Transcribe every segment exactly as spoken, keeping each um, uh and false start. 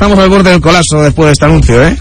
estamos al borde del colapso después de este anuncio, ¿eh?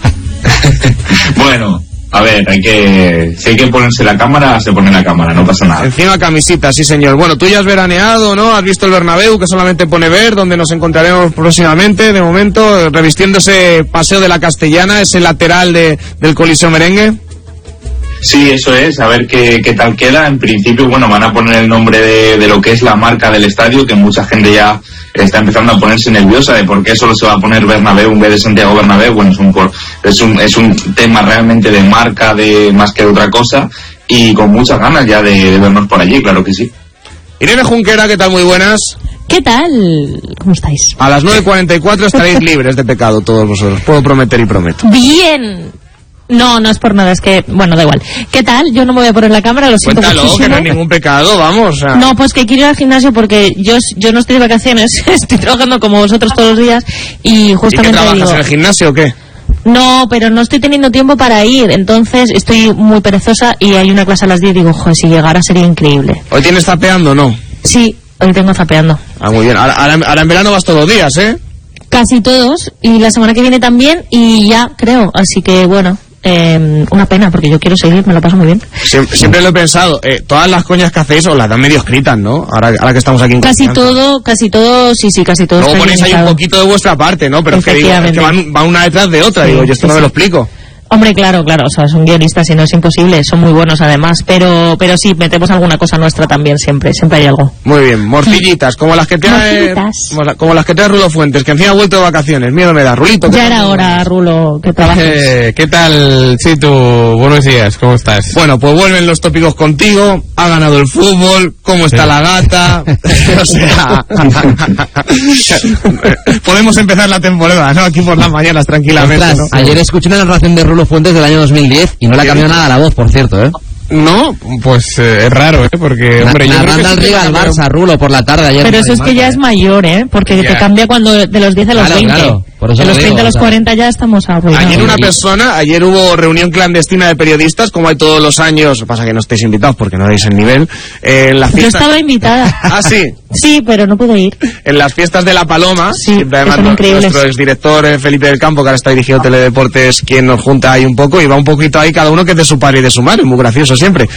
Bueno, a ver, hay que... Si hay que ponerse la cámara, se pone la cámara, no pasa nada. Encima camisita, sí señor. Bueno, tú ya has veraneado, ¿no? Has visto el Bernabéu, que solamente pone ver, donde nos encontraremos próximamente, de momento, revistiendo ese paseo de la Castellana, ese lateral de, del Coliseo Merengue. Sí, eso es, a ver qué, qué tal queda. En principio, bueno, van a poner el nombre de, de lo que es la marca del estadio, que mucha gente ya está empezando a ponerse nerviosa de por qué solo se va a poner Bernabéu en vez de Santiago Bernabéu. Bueno, es un, es un, es un tema realmente de marca, de más que de otra cosa, y con muchas ganas ya de, de vernos por allí, claro que sí. Irene Junquera, ¿qué tal? Muy buenas. ¿Qué tal? ¿Cómo estáis? A las nueve cuarenta y cuatro estaréis libres de pecado todos vosotros, puedo prometer y prometo. Bien. No, no es por nada, es que, bueno, da igual. ¿Qué tal? Yo no me voy a poner la cámara, lo siento Cuéntalo, muchísimo. que no hay ningún pecado, vamos. O sea. No, pues que quiero ir al gimnasio porque yo yo no estoy de vacaciones, estoy trabajando como vosotros todos los días y justamente ¿Y qué trabajas, digo, en el gimnasio o qué? No, pero no estoy teniendo tiempo para ir, entonces estoy muy perezosa y hay una clase a las diez y digo, joder, si llegara sería increíble. ¿Hoy tienes zapeando o no? Sí, hoy tengo zapeando. Ah, muy bien. Ahora, ahora, ahora en verano vas todos los días, ¿eh? Casi todos, y la semana que viene también, y ya, creo, así que bueno... Eh, una pena, porque yo quiero seguir, me lo paso muy bien. Siempre, siempre lo he pensado, eh, todas las coñas que hacéis os las dan medio escritas, ¿no? Ahora, ahora que estamos aquí en Casi confianza. todo, casi todo, sí, sí, casi todo. Luego ponéis ahí un poquito de vuestra parte, ¿no? Pero es que, digo, es que van, van una detrás de otra, sí, digo, yo esto sí, no me lo explico. Hombre, claro, claro, o sea, son guionistas y no es imposible, son muy buenos además, pero pero sí, metemos alguna cosa nuestra también siempre, siempre hay algo. Muy bien, morcillitas, como las que trae como las que trae Rulo Fuentes, que encima ha vuelto de vacaciones, miedo me da. Rulito, ya era hora, Rulo, que trabajes. Eh, ¿Qué tal, Chitu? Buenos días, ¿cómo estás? Bueno, pues vuelven los tópicos contigo, ha ganado el fútbol, cómo está sí. la gata, o sea... podemos empezar la temporada, ¿no? Aquí por las mañanas, tranquilamente, Ostras, ¿no? Ayer escuché una narración de Rulo Fuentes del año dos mil diez y no le ha cambiado nada la voz, por cierto, ¿eh? No, pues eh, es raro, ¿eh? Porque, Na, hombre, yo creo que al Riga al Barça, Rulo, por la tarde ayer. Pero eso es que ya es mayor, ¿eh? Porque yeah. te cambia cuando de los diez a los claro, veinte. Claro. Por eso de los digo, treinta a los o sea, cuarenta ya estamos arruinados. Ayer una persona, ayer hubo reunión clandestina de periodistas, como hay todos los años, pasa que no estáis invitados porque no dais el nivel, eh, en la fiesta... Yo estaba invitada. Ah, sí. Sí, pero no pude ir. En las fiestas de La Paloma, sí, siempre además nuestro exdirector eh, Felipe del Campo, que ahora está dirigiendo Teledeportes, quien nos junta ahí un poco, y va un poquito ahí cada uno que es de su padre y de su madre, muy gracioso siempre.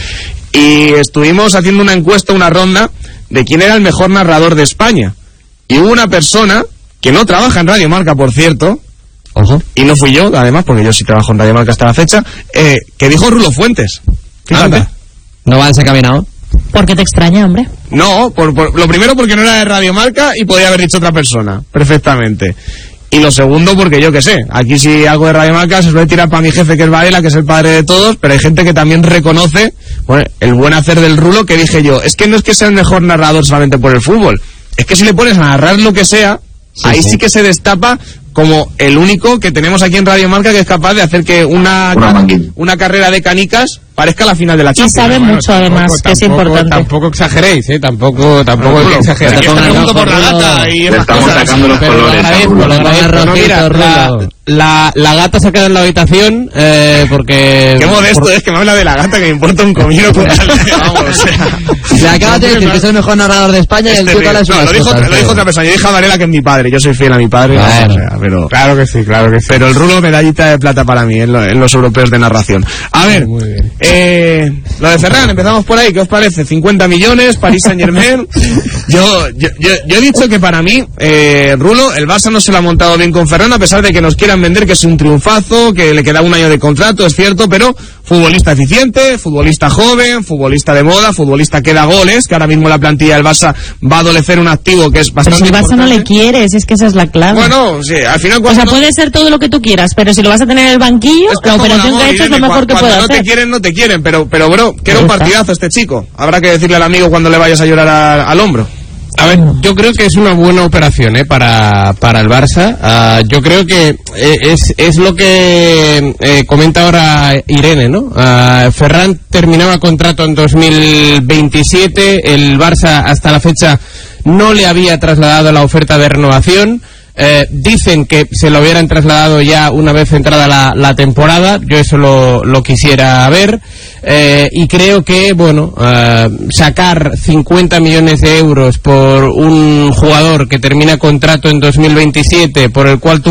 Y estuvimos haciendo una encuesta, una ronda, de quién era el mejor narrador de España. Y hubo una persona, que no trabaja en Radio Marca, por cierto, ojo, y no fui yo, además, porque yo sí trabajo en Radio Marca hasta la fecha, eh, que dijo Rulo Fuentes. Fíjate. Anda. ¿No va desencaminado? ¿Por qué te extraña, hombre? No, por, por, lo primero porque no era de Radio Marca y podía haber dicho otra persona, perfectamente. Y lo segundo porque yo qué sé, aquí si algo de Radio Marca se suele tirar para mi jefe, que es Varela, que es el padre de todos, pero hay gente que también reconoce, bueno, el buen hacer del Rulo, que dije yo, es que no es que sea el mejor narrador solamente por el fútbol, es que si le pones a narrar lo que sea, sí, ahí sí. sí que se destapa como el único que tenemos aquí en Radio Marca que es capaz de hacer que una, una, una carrera de canicas parezca la final de la Champions. Y sabe bueno, mucho tampoco, además, tampoco, que es importante. Tampoco exageréis, ¿eh? Tampoco, tampoco hay que exagerar. Aquí está pregunto por la gata y le estamos cosas. sacando los Pero colores. Lo agradezco, lo agradezco. No, mira, la, la, la gata se ha quedado en la habitación eh, porque... Qué modesto por... es que me habla de la gata, que me importa un comino con tal, vamos, o sea... Le acabas de decir que es el mejor narrador de España y el tío habla de su No, lo dijo, lo dijo otra persona, yo dije a Varela que es mi padre, yo soy fiel a mi padre, claro. O sea, pero... Claro que sí, claro que sí. Pero el Rulo, medallita de plata para mí en, lo, en los europeos de narración. A ver, muy bien. eh... lo de Ferran, empezamos por ahí, ¿qué os parece? cincuenta millones, Paris Saint Germain. Yo, yo, yo, yo he dicho que para mí, eh, Rulo, el Barça no se lo ha montado bien con Ferran, a pesar de que nos quieran vender que es un triunfazo, que le queda un año de contrato, es cierto, pero futbolista eficiente, futbolista joven, futbolista de moda, futbolista que da goles, que ahora mismo la plantilla del Barça va a adolecer un activo que es bastante Pero si el Barça importante. no le quieres, es que esa es la clave. Bueno, sí, al final O cuando sea, no... puede ser todo lo que tú quieras, pero si lo vas a tener en el banquillo, la operación que ha hecho es lo mejor que puede hacer. Cuando no te quieren, no te quieren, pero, pero bro, que era un partidazo este chico. Habrá que decirle al amigo cuando le vayas a llorar a, al hombro. A ver, yo creo que es una buena operación ¿eh? para, para el Barça. Uh, yo creo que eh, es, es lo que eh, comenta ahora Irene, ¿no? Uh, Ferran terminaba contrato en dos mil veintisiete, el Barça hasta la fecha no le había trasladado la oferta de renovación. Eh, dicen que se lo hubieran trasladado ya una vez entrada la, la temporada. Yo eso lo, lo quisiera ver. Eh, y creo que, bueno, eh, sacar cincuenta millones de euros por un jugador que termina contrato en dos mil veintisiete, por el cual tú